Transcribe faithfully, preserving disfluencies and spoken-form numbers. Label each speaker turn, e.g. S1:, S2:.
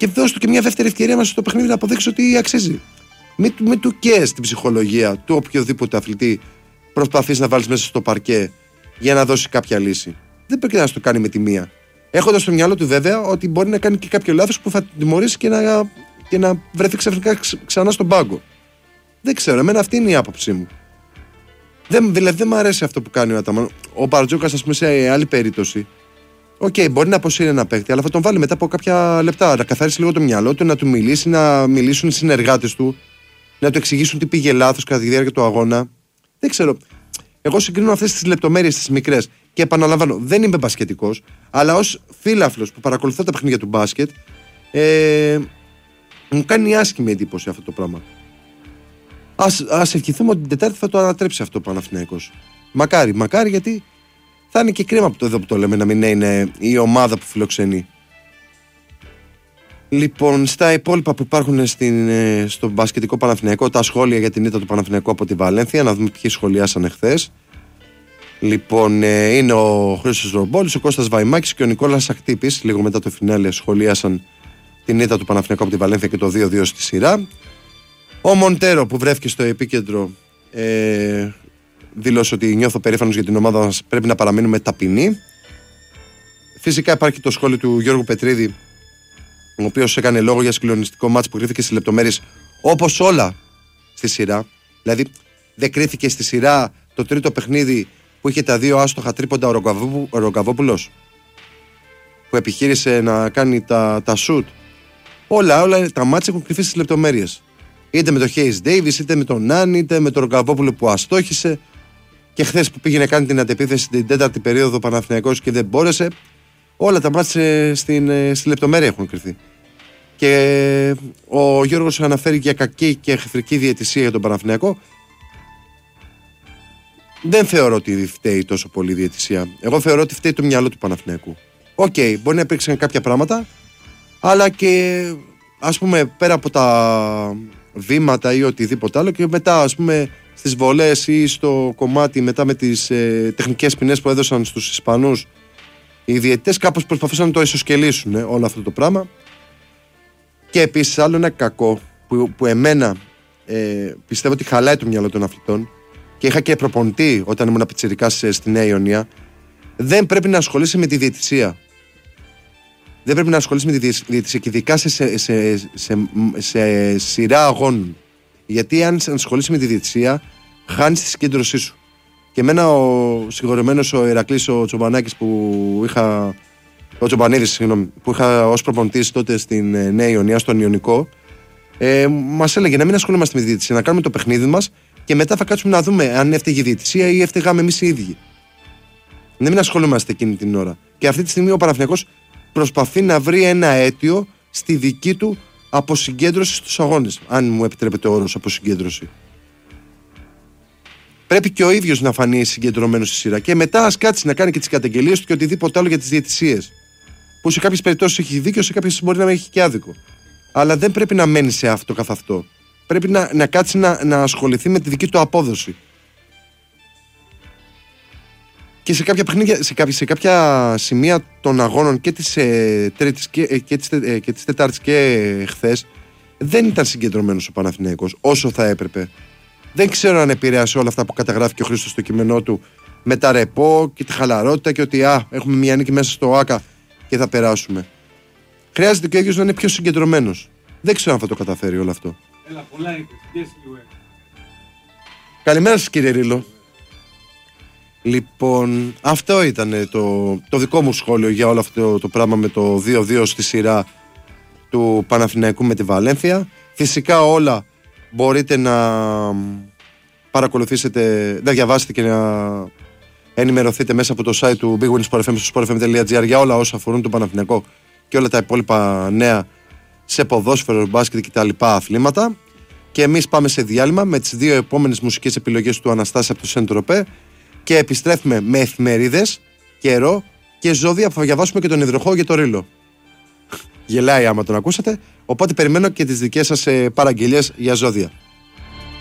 S1: Και δώσ' του και μια δεύτερη ευκαιρία μέσα στο παιχνίδι να αποδείξει ότι αξίζει. Μην, μην του καίς την ψυχολογία του οποιοδήποτε αθλητή προσπαθείς να βάλεις μέσα στο παρκέ για να δώσει κάποια λύση. Δεν πρέπει να το κάνει με τη μία. Έχοντας στο μυαλό του βέβαια ότι μπορεί να κάνει και κάποιο λάθος που θα τιμωρήσει και να, και να βρεθεί ξαφνικά ξανά στον πάγκο. Δεν ξέρω, εμένα αυτή είναι η άποψή μου. Δεν, δηλαδή δεν μου αρέσει αυτό που κάνει ο Αταμάν. Ο Μπαρτζόκας, ας πούμε, σε άλλη περίπτωση. Οκ, okay, μπορεί να αποσύρει ένα παίκτη, αλλά θα τον βάλει μετά από κάποια λεπτά. Να καθαρίσει λίγο το μυαλό του, να του μιλήσει, να μιλήσουν οι συνεργάτες του, να του εξηγήσουν τι πήγε λάθος κατά τη διάρκεια του αγώνα. Δεν ξέρω. Εγώ συγκρίνω αυτές τις λεπτομέρειες τις μικρές. Και επαναλαμβάνω, δεν είμαι μπασκετικός, αλλά ως φίλαθλος που παρακολουθώ τα παιχνίδια του μπάσκετ, ε, μου κάνει άσχημη εντύπωση αυτό το πράγμα. Ας, ας ευχηθούμε ότι την Τετάρτη θα το ανατρέψει αυτό ο Παναθηναϊκός. Μακάρι, μακάρι, γιατί θα είναι και κρίμα από το εδώ που το λέμε να μην είναι η ομάδα που φιλοξενεί. Λοιπόν, στα υπόλοιπα που υπάρχουν στην, στο μπασκετικό Παναθηναϊκό, τα σχόλια για την ήττα του Παναθηναϊκού από τη Βαλένθια, να δούμε ποιοι σχολιάσαν εχθές. Λοιπόν, είναι ο Χρήστος Ρομπόλης, ο Κώστας Βαϊμάκης και ο Νικόλας Ακτύπης. Λίγο μετά το φινάλε σχολίασαν την ήττα του Παναθηναϊκού από τη Βαλένθια και το δύο δύο στη σειρά. Ο Μοντέρο που βρέθηκε στο επίκεντρο ε, δήλωσε ότι νιώθω περήφανος για την ομάδα μας, πρέπει να παραμείνουμε ταπεινοί. Φυσικά υπάρχει το σχόλιο του Γιώργου Πετρίδη, ο οποίος έκανε λόγο για συγκλονιστικό μάτς που κρίθηκε στις λεπτομέρειες όπως όλα στη σειρά. Δηλαδή δεν κρίθηκε στη σειρά το τρίτο παιχνίδι που είχε τα δύο άστοχα τρίποντα ο Ρογκαβόπουλος, που επιχείρησε να κάνει τα, τα shoot. Όλα, όλα τα μάτς έχουν κρυφθεί στις λεπτομέρειες. Είτε με τον Χέις Ντέιβις, είτε με τον Νάνι, είτε με τον Ρογκαβόπουλο που αστόχησε. Και χθες που πήγε να κάνει την αντεπίθεση την τέταρτη περίοδο Παναθηναϊκός και δεν μπόρεσε. Όλα τα μάτς στην, στη λεπτομέρεια έχουν κρυφθεί. Και ο Γιώργος αναφέρει για κακή και εχθρική διαιτησία για τον Παναθηναϊκό. Δεν θεωρώ ότι φταίει τόσο πολύ η διαιτησία. Εγώ θεωρώ ότι φταίει το μυαλό του Παναθηναϊκού. Οκ, okay, μπορεί να υπήρξαν κάποια πράγματα, αλλά και ας πούμε πέρα από τα βήματα ή οτιδήποτε άλλο, και μετά ας πούμε στις βολές ή στο κομμάτι μετά με τις ε, τεχνικές ποινές που έδωσαν στους Ισπανούς, οι διαιτητές κάπως προσπαθούσαν να το ισοσκελίσουν ε, όλο αυτό το πράγμα. Και επίσης άλλο ένα κακό που, που εμένα ε, πιστεύω ότι χαλάει το μυαλό των αθλητών, και είχα και προπονητή όταν ήμουν πιτσιρικάς στη Νέα Ιωνία, δεν πρέπει να ασχολείσαι με τη διαιτησία. Δεν πρέπει να ασχολείσαι με τη διαιτησία, και ειδικά σε, σε, σε, σε, σε σειρά αγώνων. Γιατί αν ασχολείσαι με τη διαιτησία, χάνεις τη συγκέντρωσή σου. Και εμένα ο συγχωρεμένος ο Ηρακλής ο Τσομπανάκης που είχα, ο Τσομπανίδης, συγγνώμη, που είχα ως προπονητής τότε στην Νέα Ιωνία, στον Ιωνικό, ε, μας έλεγε να μην ασχολούμαστε με τη διαιτησία, να κάνουμε το παιχνίδι μας και μετά θα κάτσουμε να δούμε αν έφταιγε η διαιτησία ή έφταιγαμε εμείς οι ίδιοι. Να μην ασχολούμαστε εκείνη την ώρα. Και αυτή τη στιγμή ο Παναθηναϊκός προσπαθεί να βρει ένα αίτιο στη δική του αποσυγκέντρωση στους αγώνες. Αν μου επιτρέπετε ο όρος αποσυγκέντρωση. Πρέπει και ο ίδιος να φανεί συγκεντρωμένος στη σειρά. Και μετά ας κάτσει να κάνει και τις καταγγελίες του και οτιδήποτε άλλο για τις διαιτησίες. Που σε κάποιες περιπτώσεις έχει δίκιο, σε κάποιες μπορεί να μην έχει και άδικο. Αλλά δεν πρέπει να μένει σε αυτό καθ' αυτό. Πρέπει να, να κάτσει να, να ασχοληθεί με τη δική του απόδοση. Και σε κάποια παιχνίδια, σε κάποια, σε κάποια σημεία των αγώνων και της ε, Τρίτης και, ε, και, της, ε, και της Τετάρτης και χθες, δεν ήταν συγκεντρωμένος ο Παναθηναϊκός όσο θα έπρεπε. Δεν ξέρω αν επηρέασε όλα αυτά που καταγράφει και ο Χρήστος στο κείμενό του με τα ρεπό και τη χαλαρότητα και ότι α, έχουμε μια νίκη μέσα στο ΆΚΑ και θα περάσουμε. Χρειάζεται και ο ίδιος να είναι πιο συγκεντρωμένος. Δεν ξέρω αν θα το καταφέρει όλο αυτό.
S2: Έλα, πολλά είπες.
S1: Καλημέρα σας κύριε Ρίλο. Λοιπόν, αυτό ήταν το, το δικό μου σχόλιο για όλο αυτό το πράγμα με το δύο δύο στη σειρά του Παναθηναϊκού με τη Βαλένθια. Φυσικά όλα μπορείτε να παρακολουθήσετε, να διαβάσετε και να ενημερωθείτε μέσα από το site του Big Win Sport εφ εμ στο sport f m dot gr για όλα όσα αφορούν τον Παναθηναϊκό και όλα τα υπόλοιπα νέα σε ποδόσφαιρο, μπάσκετ και τα λοιπά αθλήματα. Και εμείς πάμε σε διάλειμμα με τις δύο επόμενες μουσικές επιλογές του Αναστάση από το Σεντροπέ και επιστρέφουμε με εφημερίδες, καιρό και ζώδια που θα διαβάσουμε και τον υδροχό και το Ρίλο. Γελάει άμα τον ακούσατε, οπότε περιμένω και τις δικές σας παραγγελίες για ζώδια.